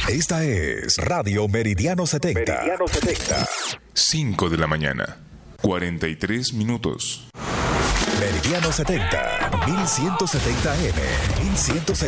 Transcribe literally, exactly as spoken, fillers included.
Esta es Radio Meridiano setenta. Meridiano setenta. cinco de la mañana, cuarenta y tres minutos. Meridiano setenta, mil ciento setenta M, mil ciento setenta.